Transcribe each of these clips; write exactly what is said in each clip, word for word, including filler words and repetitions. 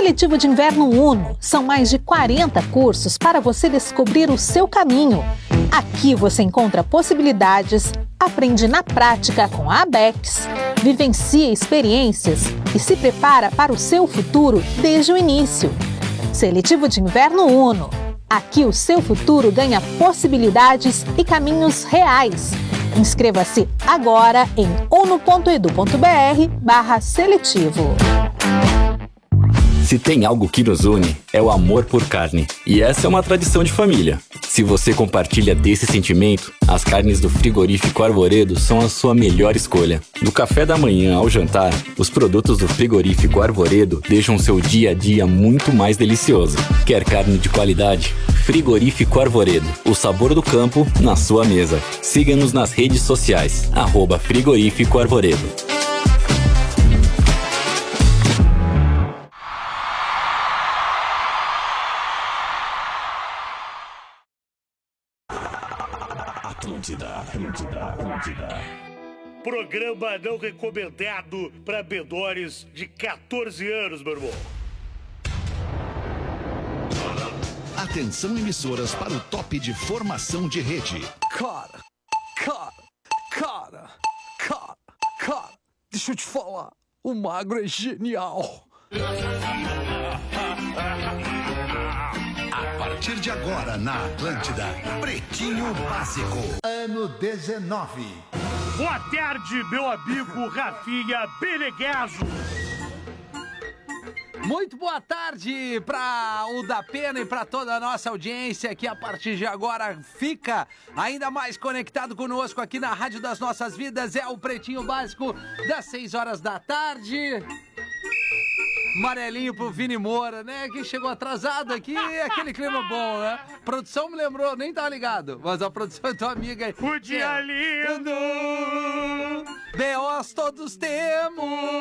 Seletivo de Inverno Uno. São mais de quarenta cursos para você descobrir o seu caminho. Aqui você encontra possibilidades, aprende na prática com a Abex, vivencia experiências e se prepara para o seu futuro desde o início. Seletivo de Inverno Uno. Aqui o seu futuro ganha possibilidades e caminhos reais. Inscreva-se agora em uno ponto edu ponto br barra seletivo. Se tem algo que nos une, é o amor por carne. E essa é uma tradição de família. Se você compartilha desse sentimento, as carnes do Frigorífico Arvoredo são a sua melhor escolha. Do café da manhã ao jantar, os produtos do Frigorífico Arvoredo deixam seu dia a dia muito mais delicioso. Quer carne de qualidade? Frigorífico Arvoredo. O sabor do campo na sua mesa. Siga-nos nas redes sociais. Arroba Frigorífico Arvoredo. Atlântida, Atlântida, Atlântida. Programa não recomendado para menores de quatorze anos, meu irmão. Atenção, emissoras, para o top de formação de rede. Cara, cara, cara, cara, cara, deixa eu te falar, o Magro é genial. A partir de agora, na Atlântida, Pretinho Básico, ano dezenove. Boa tarde, meu amigo Rafinha Beneguezo. Muito boa tarde para o da Pena e para toda a nossa audiência que a partir de agora fica ainda mais conectado conosco aqui na Rádio das Nossas Vidas. É o Pretinho Básico das seis horas da tarde. Amarelinho pro Vini Moura, né? Que chegou atrasado aqui, aquele clima bom, né? Produção me lembrou, nem tava ligado, mas a produção é tua amiga aí. O dia é lindo! B Os todos temos!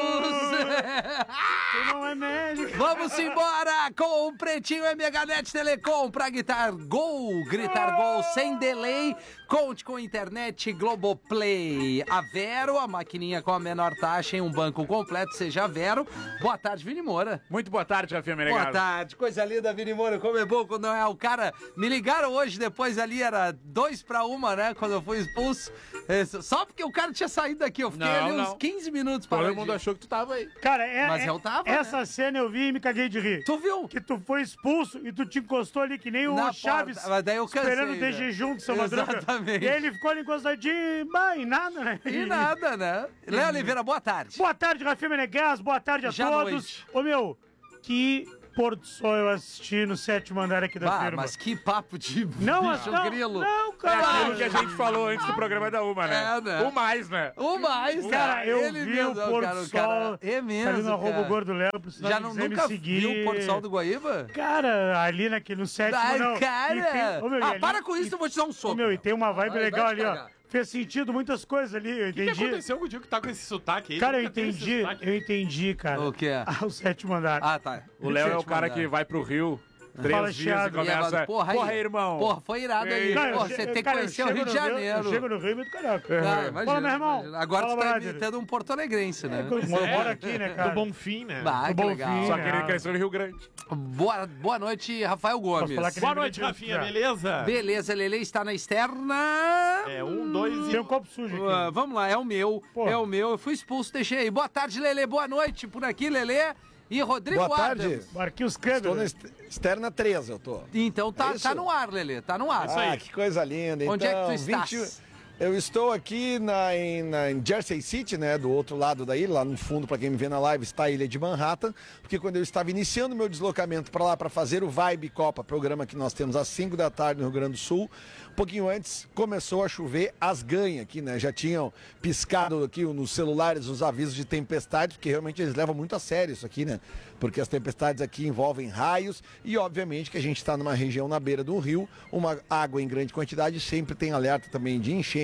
Tu não é médico! Vamos embora com o Pretinho e Meganet Telecom pra gritar gol, gritar gol sem delay. Conte com internet Globoplay. A Vero, a maquininha com a menor taxa em um banco completo, seja a Vero. Boa tarde, Vini Moura. Muito boa tarde, Rafinha Menegasso. Boa tarde, coisa linda, Vini Moura. Como é bom quando não é o cara. Me ligaram hoje, depois ali era dois pra uma, né? Quando eu fui expulso. Só porque o cara tinha saído daqui. Eu fiquei não, ali não. uns quinze minutos para. Todo mundo achou que tu tava aí. Cara, é, Mas é, eu tava, essa né? cena eu vi e me caguei de rir. Tu viu? Que tu foi expulso e tu te encostou ali que nem o Na Chaves. porta. Mas daí eu cansei, esperando ter né? jejum de São Madruga. Exatamente. E aí ele ficou ali encostadinho, bah, e nada, né? E nada, né? Léo Oliveira, boa tarde. Boa tarde, Rafinha Menegas. Boa tarde a Já todos. noite. Ô, meu, que pôr do sol eu assisti no sétimo andar aqui da Bah, firma. mas que papo de Não, mas bicho não, grilo. não, É cara. aquilo que a gente falou antes do programa da Uma, né? É, né? O mais, né? O mais, Cara, eu ele vi mesmo, o pôr cara, do o sol. cara, é mesmo, Ali no arroba cara. Gordo Léo, pro sinal Já que não, quiser nunca me seguir. viu o pôr do sol do Guaíba? Cara, ali naquele, no sétimo, Ai, não. E cara! tem- ô, meu, e ah, ali- para com e- isso, eu vou te dar um soco. Ô, meu, e tem uma vibe Vai, legal vai te ali, ó. cagar. Fez sentido muitas coisas ali, eu O que, que entendi. aconteceu com o Diego que tá com esse sotaque aí? Cara, eu Nunca teve esse entendi, sotaque. eu entendi, cara. O quê? Ah, o sétimo andar. Ah, tá. O Léo é o Sétimo cara andar. que vai pro Rio três Fala, dias Thiago. e começa... É, mas, porra, aí, irmão. Porra, foi irado aí. Não, eu Porra, che- você eu- tem que cara, eu conhecer o chego Rio de no Janeiro. Eu chego no Rio muito carioca. Ah, imagina, Fala, meu irmão. imagina. Agora Fala, tu tá brother. imitando um porto-alegrense, né? Eu moro aqui, né, cara? Do Bonfim, né? Bah, Do que Bonfim, legal. Só que ele cara. cresceu no Rio Grande. Boa, boa noite, Rafael Gomes. falar que Boa nem noite, Grande Rafinha, já. beleza? Beleza, Lele está na externa. É, um, dois e... Tem um copo sujo aqui. Uh, vamos lá, é o meu, Porra. é o meu. Eu fui expulso, deixei aí. Boa tarde, Lele, boa noite por aqui, Lele. E Rodrigo Boa tarde. Adams. Marquinhos Estou na Câmara. est- externa treze, eu tô. Então tá, É isso? tá no ar, Lele, tá no ar. Ah, que coisa linda. Onde é que tu Então, estás? Eu estou aqui na, em, na, em Jersey City, né, do outro lado da ilha, lá no fundo, para quem me vê na live, está a ilha de Manhattan, porque quando eu estava iniciando meu deslocamento para lá, para fazer o Vibe Copa, programa que nós temos às cinco da tarde no Rio Grande do Sul, um pouquinho antes começou a chover as ganhas aqui, né, já tinham piscado aqui nos celulares os avisos de tempestade, porque realmente eles levam muito a sério isso aqui, né, porque as tempestades aqui envolvem raios e, obviamente, que a gente está numa região na beira de um rio, uma água em grande quantidade, sempre tem alerta também de enchente,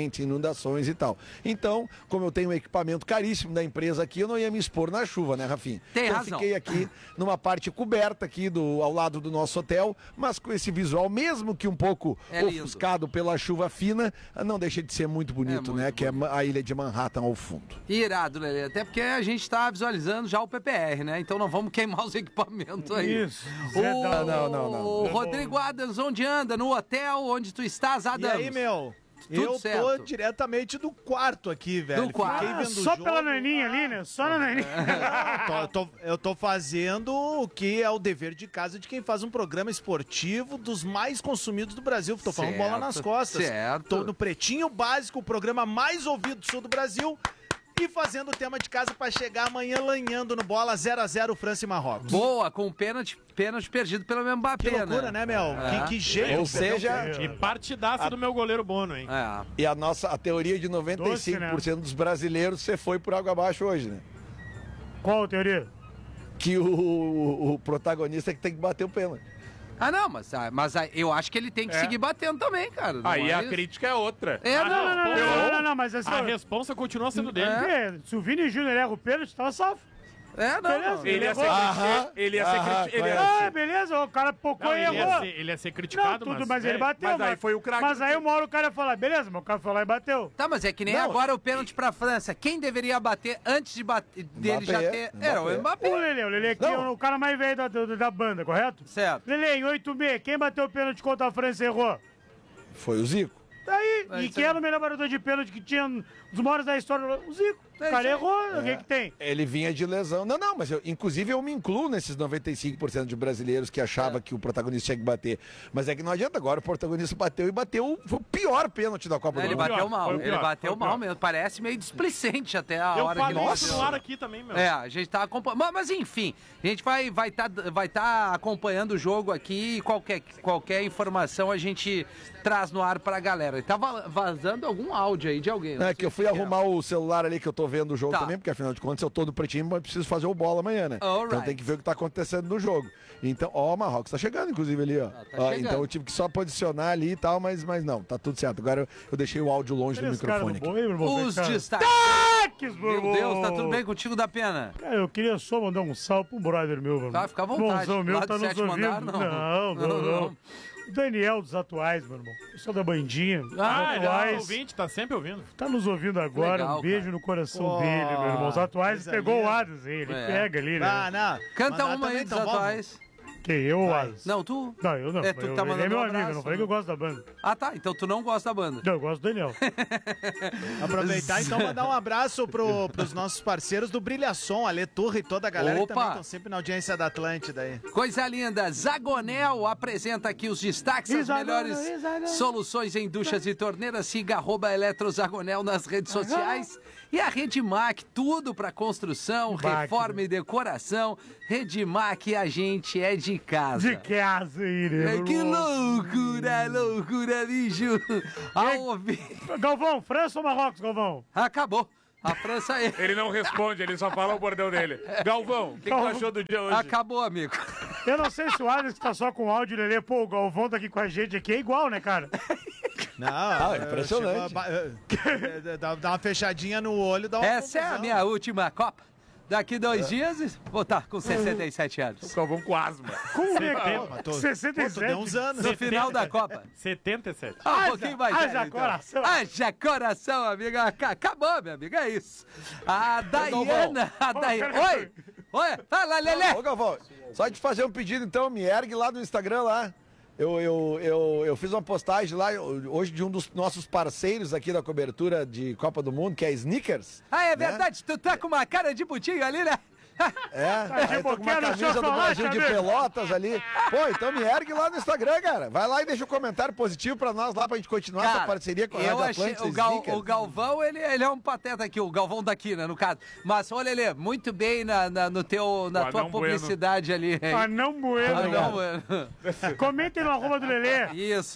enchentes, inundações e tal. Então, como eu tenho um equipamento caríssimo da empresa aqui, eu não ia me expor na chuva, né, Rafinha? Tem então, razão. Eu fiquei aqui numa parte coberta aqui do, ao lado do nosso hotel, mas com esse visual, mesmo que um pouco É lindo. ofuscado pela chuva fina, não deixa de ser muito bonito, É muito né? Que é a ilha de Manhattan ao fundo. Irado, Lelê. Até porque a gente tá visualizando já o P P R, né? Então não vamos queimar os equipamentos aí. Isso. O Zé da- Não, não, não. o Rodrigo Adams, onde anda? No hotel onde tu estás, E Adams? aí, meu? Tudo eu certo. tô diretamente do quarto aqui, velho. Do quarto. Fiquei Ah, vendo o só jogo. pela naninha ali, né? Só na naninha. Eu tô, eu tô fazendo o que é o dever de casa de quem faz um programa esportivo dos mais consumidos do Brasil. Tô falando Certo, bola nas costas. certo. Tô no Pretinho Básico, o programa mais ouvido do sul do Brasil. E fazendo o tema de casa pra chegar amanhã lanhando no bola zero a zero França e Marrocos. Boa, com o pênalti, pênalti perdido pelo Mbappé, Que loucura, né, Mel? É. Que, que jeito. Ou seja, E partidaça do meu goleiro Bono, hein? É. e a nossa a teoria de noventa e cinco por cento dos brasileiros, você foi por água abaixo hoje, né? Qual a teoria? Que o, o- o protagonista é que tem que bater o pênalti. Ah, não, mas, ah, mas ah, eu acho que ele tem que É. seguir batendo também, cara. não Aí é a isso? crítica é outra. É, a não, Não, não, não, não, responsa- não, não, não, mas assim, A ó, responsa continua sendo dele. É. porque se o Vini Júnior erra o pênalti, tava salvo. É, não. Beleza. não. Ele ia ser, Aham, criti- ele ia ser, aham, criti- ele ia conhece. Ah, beleza, o cara pocou Não, e ele, ia errou. ser, ele ia ser Não, criticado, tudo, mas, mas, ele é, bateu. Mas aí foi o craque. Mas do aí time. uma hora o cara ia falar, beleza, mas o cara foi lá e bateu. Tá, mas é que nem Não, agora o pênalti pra França. Quem deveria bater antes de bater, dele já Mbappé, ter... Era o Mbappé. Mbappé. O Lele, o Lele aqui é Não. o cara mais velho da, da, da banda, correto? Certo. Lele, em oito meia, quem bateu o pênalti contra a França e errou? Foi o Zico. Daí, É e isso quem aí. era o melhor batedor de pênalti que tinha os maiores da história? O Zico. É O cara isso aí. errou, o que que tem? Ele vinha de lesão. Não, não, mas eu, inclusive eu me incluo nesses noventa e cinco por cento de brasileiros que achava É. que o protagonista tinha que bater. Mas é que não adianta agora, o protagonista bateu e bateu. Foi o pior pênalti da Copa Ele do Mundo. bateu pior, mal, foi o ele pior, bateu foi o mal pior. mesmo. Parece meio displicente até a Eu hora que falei ele isso no bateu. ar aqui também, meu. É, a gente tá acompanhando. Mas, mas, enfim, a gente vai vai tá, vai tá acompanhando o jogo aqui e qualquer, qualquer informação a gente traz no ar pra galera. E tá va- vazando algum áudio aí de alguém. Não, não é sei que eu o fui arrumar o celular ali que eu tô vendo o jogo Tá. também, porque afinal de contas eu tô no pretinho, mas preciso fazer o bola amanhã, né? Alright. Então tem que ver o que tá acontecendo no jogo. Então, ó, o Marrocos tá chegando, inclusive, ali, ó. tá Ó, chegando. então eu tive que só posicionar ali e tal, mas, mas não, tá tudo certo. Agora eu, eu deixei o áudio longe do Três caras no microfone aqui. bolo, hein, meu irmão? Os Vem cá. destaques. Destaques, Meu Deus, tá tudo bem contigo da pena? Cara, eu queria só mandar um salve pro brother meu, mano. Tá, fica à vontade. Irmãozão meu Lá tá do nos sétimo ouvindo. andar, não. Não, não, Não, não. não. O Daniel dos atuais, meu irmão. Pessoal da bandinha. Ah, ele é atuais. ouvinte, tá sempre ouvindo. Tá nos ouvindo agora. Legal, um beijo cara. no coração Pô, dele, meu irmão. Os atuais coisa pegou linda. o Adas aí. Ele É. pega ali, né? Ah, não. Canta Mandar uma aí também, dos então vamos. atuais. Quem? Eu ou o Adas? Não, tu? Não, eu não. É, tu que eu, tá ele mandando é meu um amigo, eu abraço, não falei que eu gosto da banda. Ah, tá. Então tu não gosta da banda. Não, eu gosto do Daniel. Aproveitar então mandar um abraço pro, pros nossos parceiros do Brilhação, Ale Turra e toda a galera Opa! que também estão sempre na audiência da Atlântida aí. Coisa linda, Zagonel apresenta aqui os destaques, as Zagonel, melhores Zagonel. soluções em duchas e torneiras. Siga arroba Eletrozagonel nas redes sociais. E a Redmac, tudo para construção, Máquina. reforma e decoração. Redmac, a gente é de casa. De casa aí, né? É, meu que irmão? loucura, loucura, bicho. Ao ouvir... Galvão, França ou Marrocos, Galvão? Acabou. A França é... Ele não responde, ele só fala o bordão dele. Galvão, o que, que tu Galvão. achou do dia hoje? Acabou, amigo. Eu não sei se o Alex tá só com áudio, Lelê. Pô, o Galvão tá aqui com a gente aqui. É igual, né, cara? Não, Ah, eu- impressionante. chegou a ba- eh, Dá dá uma fechadinha no olho, dá uma Essa é a confusão. minha última Copa. Daqui dois dias, vou estar com sessenta e sete anos. Galvão com asma. Com o quê? mas tô- sessenta e Pô, tu sete. deu uns anos. No final da Copa. setenta e sete. Ah, um Haja- pouquinho mais haja velho, então. coração. Haja coração, amiga. Aca- Acabou, meu amigo, é isso. A Daiana, a Daiana... Oi! Oi! Fala, Lelê! Ô, Galvão, só te fazer um pedido então, me ergue lá no Instagram lá. Eu, eu, eu, eu fiz uma postagem lá eu- hoje de um dos nossos parceiros aqui da cobertura de Copa do Mundo, que é a Snickers. Ah, é né? verdade, tu tá com uma cara de butinho ali, né? É, de aí tô com uma boquinha no camisa do chocolate, Brasil de amigo. Pelotas ali. Pô, então me ergue lá no Instagram, cara. Vai lá e deixa um comentário positivo pra nós lá, pra gente continuar essa parceria com a eu Rádio achei, Atlântida o, Gal- Snickers. o Galvão, ele, ele é um pateta aqui, o Galvão daqui, né, no caso. Mas, olha, Lelê, muito bem na, na, no teu, na O tua Anão Bueno. publicidade ali. hein? Ah, não bueno. Ah, não, mano. Comentem no arroba do Lelê. Isso.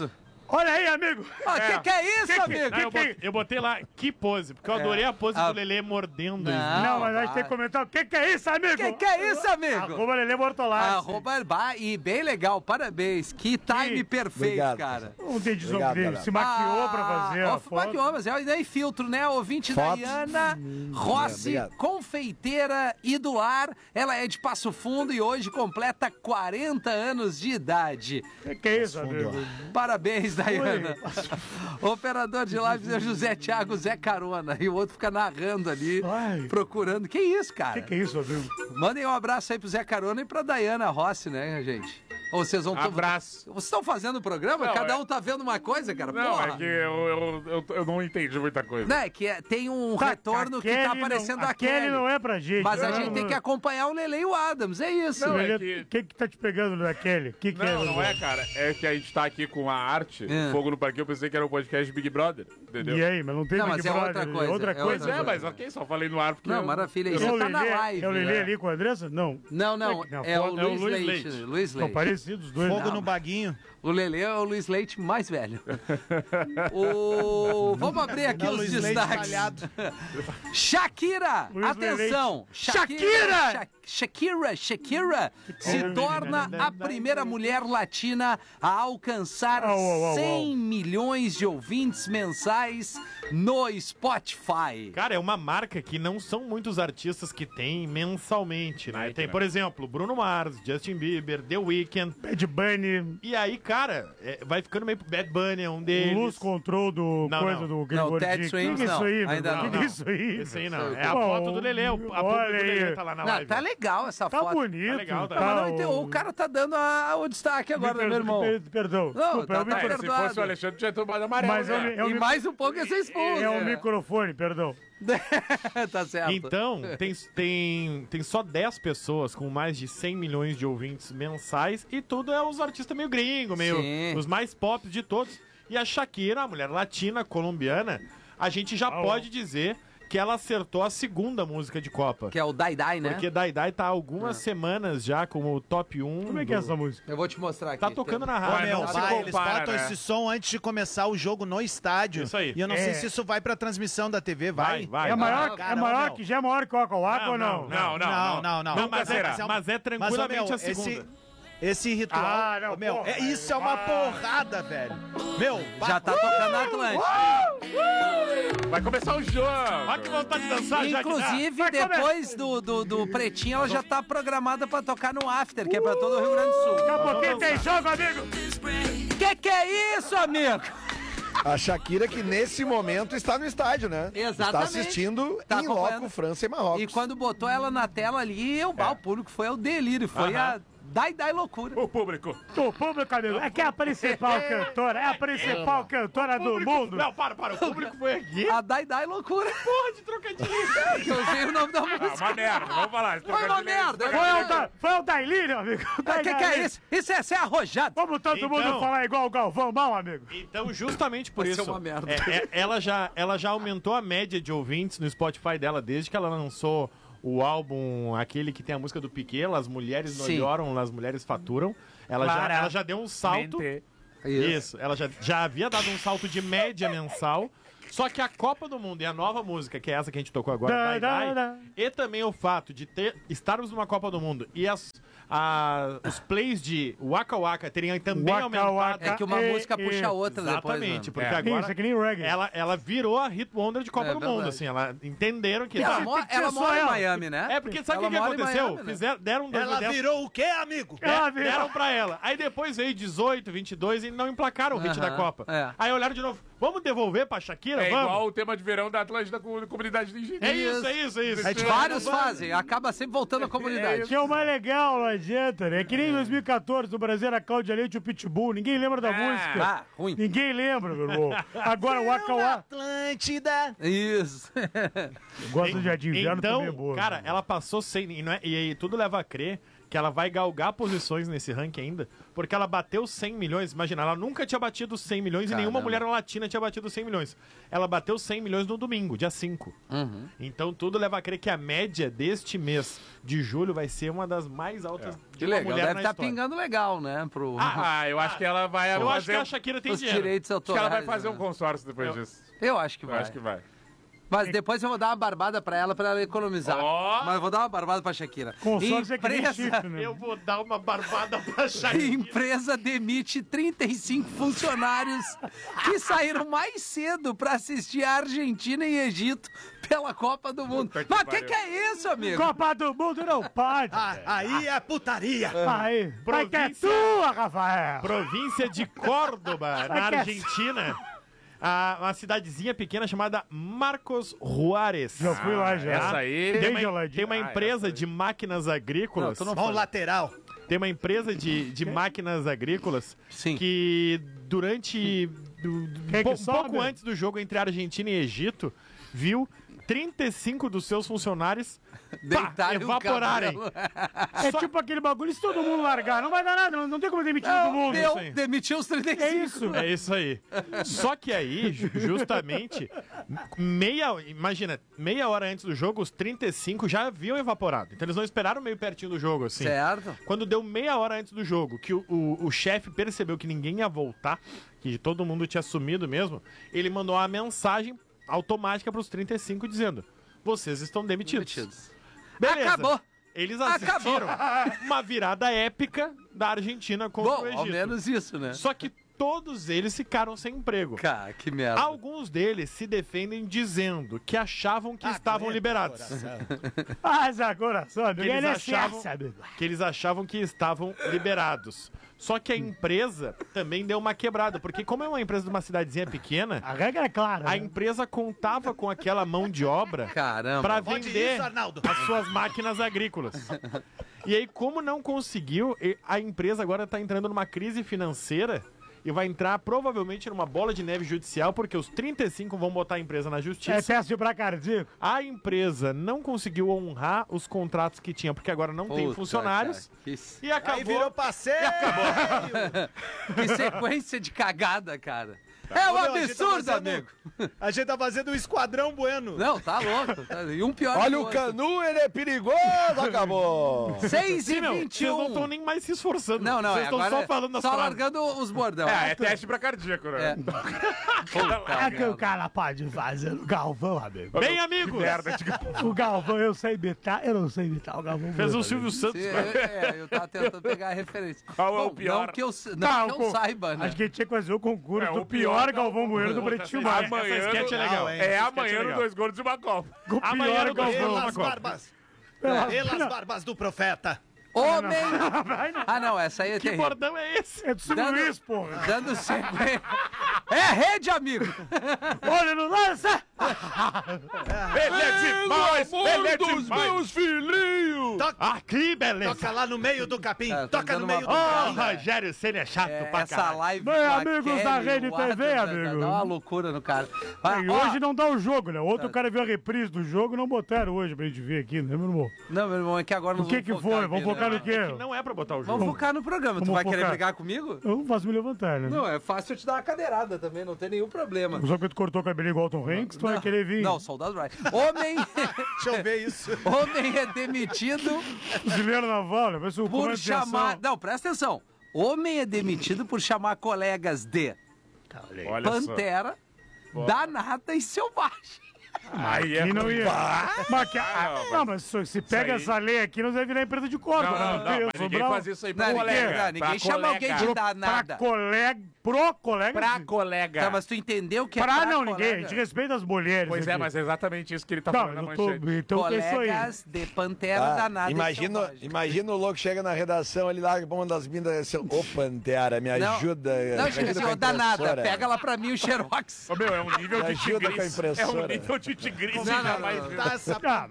Olha aí, amigo. O é. que, que é isso, que que, amigo? Não, eu, botei, eu botei lá, que pose, porque eu adorei a pose a... do Lelê mordendo. Não, não mas a gente vai. tem que comentar o que, que é isso, amigo. O que, que é isso, amigo? Arroba Lelê Bortolassi. Arroba bah, e bem legal, parabéns. Que time Sim. perfeito, Obrigado. cara. Não tem de Obrigado, sobre galera. se maquiou Ah, pra fazer ó, a foto. maquiou, mas é daí filtro, né? Ouvinte Foto. Daiana Rossi, Obrigado. confeiteira e do lar. Ela é de Passo Fundo e hoje completa quarenta anos de idade. O que, que é isso, amigo? Parabéns, Daiana. Operador de lives é José Thiago Zé Carona. E o outro fica narrando ali, Ai. procurando. Que isso, O cara? que, que é isso, amigo? Mandem um abraço aí pro Zé Carona e pra Daiana Rossi, né, gente? Ou vocês vão... Abraço. Vocês estão fazendo o programa? Não, Cada é- um tá vendo uma coisa, cara? Não, Porra. é que eu, eu, eu, eu não entendi muita coisa. Não, é que é- tem um Tá, retorno que tá aquele não- aparecendo a aquele Kelly. não é pra gente. Mas a não, gente não, tem que acompanhar o Lele e o Adams, é isso. Não, é Ele- que- O que que tá te pegando naquele? Que que Não, é, não é, cara. É que a gente tá aqui com a arte, É. Fogo no Parquinho, eu pensei que era um podcast Big Brother, entendeu? E aí, mas não tem Não, Big mas é Brother, outra coisa, outra é coisa. Pois é, mas ok, só falei no ar porque... Não, eu- maravilha. É Você o tá na Lelê- live. É o Lelê né? ali com a Andressa? Não. Não, não, Não, é o foto- é o Luiz Luiz Leite. Leite. Luiz São Leite. parecidos os dois. Fogo Não. no baguinho. O Lele é o Luiz Leite mais velho. o... Vamos abrir aqui Não, os Luiz Leite destaques. talhado. Shakira! Luiz Atenção! Shakira! Sha- Shakira, Shakira se Oh. torna a primeira mulher latina a alcançar Oh, oh, oh, cem milhões de ouvintes mensais no Spotify. Cara, é uma marca que não são muitos artistas que tem mensalmente, né? Nike, Tem, né? por exemplo, Bruno Mars, Justin Bieber, The Weeknd. Bad Bunny, E aí, cara, é, vai ficando meio... Bad Bunny é um deles. Luz Control do Não, coisa não. do Não, Gregor Ted Dick. Swims, Que que é isso não. aí, meu? Ainda Que não. que é isso aí? Esse aí não. É a Bom, foto do Lelê. A foto do olha Lelê aí. tá lá na Não, live. tá legal essa Tá foto. bonito. Tá legal, tá Não, mas não o- entendi. O cara tá dando a- o destaque agora, né, Per- meu irmão? per- Perdão, Não, desculpa, tá- é o tá micro- Se perdoado. fosse o Alexandre, tinha tomado amarelo. Mas é o, né? mi- é o E mi- mais um pouco ia ser expulso. é o microfone, perdão. Tá certo. Então, tem, tem, tem só dez pessoas com mais de cem milhões de ouvintes mensais e tudo é os artistas meio gringo, meio Sim. os mais pop de todos. E a Shakira, a mulher latina, colombiana, a gente já Ah, pode dizer que ela acertou a segunda música de Copa. Que é o Dai Dai, né? Porque Dai Dai tá há algumas semanas já como o top um. Como é que é do- essa música? Eu vou te mostrar aqui. Tá tocando na Ô, rádio. meu, não se vai, eles compara, botam né? esse som antes de começar o jogo no estádio. Isso aí. E eu não É. sei se isso vai pra transmissão da T V, vai? Vai, vai. É maior, Ah, é cara, maior meu. que já é maior que o Waka Waka ou não? não, não, Não, não, não. Não, mas, Nunca é, será. mas é Mas, ô, tranquilamente meu, a segunda. esse, esse ritual... Ah, não, ô, meu, porra, é, isso é uma ah. porrada, velho. Meu, Já tá tocando na Atlântica. Vai começar o jogo. Olha que vontade de dançar, já que dá. Inclusive, Vai comer. depois do, do, do Pretinho, ela já tá programada pra tocar no After, que é pra todo o Rio Grande do Sul. Daqui a pouquinho tem jogo, amigo. Que que é isso, amigo? A Shakira que nesse momento está no estádio, né? Exatamente. Está assistindo Tá em acompanhando. loco França e Marrocos. E quando botou ela na tela ali, o, o público foi ao delírio, foi Aham. a Dai Dai loucura. O público. O público, amigo, é que é a principal cantora, é a principal cantora do mundo. Não, para, para. O público foi aqui. A Dai Dai loucura. Porra de trocadilho. Eu sei o nome da Ah, música. uma merda, vamos falar. esse Foi uma trocadilho aí, merda. esse Foi o, trocadilho- da, foi o Dailírio, amigo. O O que, que é Dailírio. isso? Isso é ser arrojado. Vamos todo Então- mundo falar igual o Galvão, mal, amigo. Então, justamente por Vai ser isso, uma merda. é- é- ela, já, ela já aumentou a média de ouvintes no Spotify dela desde que ela lançou o álbum, aquele que tem a música do Piquet, As Mulheres Sim. Melhoram, As Mulheres Faturam. Ela, já, Clara. ela já deu um salto. Isso, ela já, já havia dado um salto de média mensal. Só que a Copa do Mundo e a nova música, que é essa que a gente tocou agora, Da, Dai da, Dai, da. e também o fato de ter, estarmos numa Copa do Mundo e as, a- os plays de Waka Waka terem também Waka aumentado. Waka. É que uma E- música puxa a e- outra depois. Exatamente, né? porque É. agora Isso, é que nem reggae. ela, ela virou a hit wonder de Copa É do verdade. Mundo, assim, ela entenderam que... E ela, Ah, mo- tem que ser ela só mora em ela. Miami, né? é, porque sabe o Ela que, que mora em aconteceu? Miami, né? Fizeram, deram um dois ela mil e dez, virou o quê, amigo? Ela é, virou- deram pra ela. Aí depois veio dezoito, vinte e dois e não emplacaram o hit Aham, da Copa. é. Aí olharam de novo, vamos devolver pra Shakira? É vamos? igual o tema de verão da Atlântida com a comunidade de engenheiros. É isso, é isso, é isso. É tipo- Vários fazem, acaba sempre voltando à comunidade. Que é o mais legal, não adianta, né? É que nem em dois mil e quatorze, no Brasil era Cláudia Leite e o Pitbull. Ninguém lembra da música. Ah, ruim. Ninguém lembra, meu irmão. Agora o Waka Waka. Atlântida. Isso. Gosta de de inverno também é Então, boa. cara, ela passou sem... E, não é- e aí tudo leva a crer que ela vai galgar posições nesse ranking ainda, porque ela bateu cem milhões. Imagina, ela nunca tinha batido cem milhões Caramba. e nenhuma mulher latina tinha batido cem milhões. Ela bateu cem milhões no domingo, dia cinco. Uhum. Então tudo leva a crer que a média deste mês de julho vai ser uma das mais altas Que de uma legal, mulher deve na estar história. pingando legal, né? Pro... Ah, eu acho que ela vai Eu fazer... acho que a Shakira tem os dinheiro. direitos Acho que ela autorais. vai fazer um né? consórcio depois Eu- disso. Eu acho que Eu vai. acho que vai. Mas depois eu vou dar uma barbada pra ela, pra ela economizar. Ó. Mas eu vou dar uma barbada pra Shakira. Consórcio é que nem Empresa, chifre, né? Eu vou dar uma barbada pra Shakira. empresa demite trinta e cinco funcionários que saíram mais cedo pra assistir a Argentina e Egito pela Copa do Mundo. Puta que Mas o que, pariu. que é isso, amigo? Copa do Mundo não pode. Ah, aí é putaria. Aí, vai que é Província- tua, Rafael. Província de Córdoba, na que é- Argentina. A, uma cidadezinha pequena chamada Marcos Juárez. Já fui lá já. Essa aí... Tem Bem uma, geladinho. tem uma Ah, empresa essa aí. de máquinas agrícolas. Não, tu não Mão lateral. Tem uma empresa de, de máquinas agrícolas Sim. que durante. Do, do- Quem que pou- sobe? pouco antes do jogo entre Argentina e Egito, viu trinta e cinco dos seus funcionários pá, Deitarem o evaporarem. cabelo. É tipo aquele bagulho, se todo mundo largar, não vai dar nada, não, não tem como demitir todo Não, mundo. deu, isso aí. demitiu os trinta e cinco. É isso. É isso aí. Só que aí, ju- justamente, meia, imagina, meia hora antes do jogo, os trinta e cinco já haviam evaporado. Então eles não esperaram meio pertinho do jogo, assim. Certo. Quando deu meia hora antes do jogo, que o, o, o chefe percebeu que ninguém ia voltar, que todo mundo tinha sumido mesmo, ele mandou uma mensagem automática para os trinta e cinco dizendo: vocês estão demitidos. Demitidos. Beleza. Acabou. Eles Acabou. assistiram uma virada épica da Argentina contra Bom, o Egito. ao menos isso, né? Só que todos eles ficaram sem emprego. Cara, que merda. Alguns deles se defendem dizendo que achavam que estavam liberados. Faz agora só, Que eles, achavam, sabe? que eles achavam que estavam liberados. Só que a empresa também deu uma quebrada, porque como é uma empresa de uma cidadezinha pequena, A regra é clara. a né? empresa contava com aquela mão de obra Caramba. para Pode vender isso, Arnaldo. as suas máquinas agrícolas. E aí, como não conseguiu, e- a empresa agora está entrando numa crise financeira e vai entrar provavelmente numa bola de neve judicial, porque os trinta e cinco vão botar a empresa na É justiça. teste de bracardíaco. A empresa não conseguiu honrar os contratos que tinha, porque agora não tem Puta, funcionários. cara, que, E acabou. Aí virou passeio. que sequência de cagada, cara. É um Ô, meu, a gente tá absurdo, fazendo- amigo. A gente tá fazendo o Esquadrão Bueno. Não, tá louco. tá- E um pior Olha que o outro. Canu, ele é perigoso, acabou. seis e Sim, meu, vinte e vocês não um. estão nem mais se esforçando. Não, não, Vocês é, estão agora só falando as só frases. largando os bordão. É, é teste pra cardíaco, né? É. Puta É que o merda. cara pode fazer o Galvão, amigo. Bem, amigos, Merda, tipo, O Galvão eu sei imitar, eu não sei imitar o Galvão. fez o Bueno, Silvio Santos. Sim, é, é, eu tava tentando pegar a referência. Qual é o Bom, pior? Não que eu, não Tá, que o eu con- saiba, né? Acho que a gente tinha que fazer o concurso É, do o pior pior Galvão Bueno do Puta, Pretinho essa Básico. Essa sketch é Não, legal. hein? é Essa amanhã sketch é no legal. Dois Gordos e uma Copa. O Amanhã pior no Galvão. Galvão. Pelas Copa. barbas. Pela- Pelas barbas do profeta. Homem! Vai, não. Ah, não, essa aí é Que terrível. bordão é esse? É do Silvio Dando- Luiz, porra. Dando sequência. É rede, amigo! Olha, não lança! Ele é demais! Ele é demais! filhinhos! Toca, Ah, que beleza. toca lá no meio do capim. Cara, tô Toca no dando meio do uma- Ô, capim. Rogério, você é chato É, pra essa caralho. live Bem, com a amigos Kelly, da o Rede T V, Arthur, dá- amigo. Dá uma loucura no cara. Ah, E ó, hoje não dá o jogo, né? Outro cara viu a reprise do jogo e não botaram hoje pra gente ver aqui, né, meu irmão? Não, meu irmão, é que agora O nós que vamos que focar foi? aqui, Vamos né? focar no quê? Que não é pra botar o jogo. Vamos focar no programa. Tu Vamos vai querer focar. brigar comigo? Eu não faço me levantar, né? Não, é fácil eu te dar uma cadeirada também, não tem nenhum problema. Só que tu cortou o cabelo igual o Tom Hanks, tu vai querer vir. Não, Soldado Ryan. Homem, Deixa eu ver isso. homem é demitido Fuzileiro naval, né? Vai ser o por comando de chamar... ação. Não, presta atenção. Homem é demitido por chamar colegas de Olha só. Pantera, Danada e Selvagem. Aí é Aqui não ia. Mas que- Ah, não, mas se se pega aí- essa lei aqui, nós vamos virar empresa de corda. Não, não, não, mas ninguém faz isso aí pra Não, ninguém, colega. não, ninguém pra chama colega. alguém de Pra danada. colega, pro colega. Pra sim. colega. Tá, mas tu entendeu que é Pra pra não, colega? ninguém. A gente respeita as mulheres. Pois é, aqui. mas é exatamente isso que ele tá Não, falando na eu tô, manchete. então é isso aí. Colegas de Pantera, Ah, Danada e imagina, Selvagem. imagina o louco chega na redação, ele larga pra uma das minas assim, ô Pantera, me Não, ajuda. Não, me chega ajuda assim, com a ô danada, impressora." pega lá pra mim o Xerox. Ô, meu, é um nível Me de ajuda com a tigrice. É um impressora. nível de tigrice Não, não, jamais não, visto. Tá essa Ah,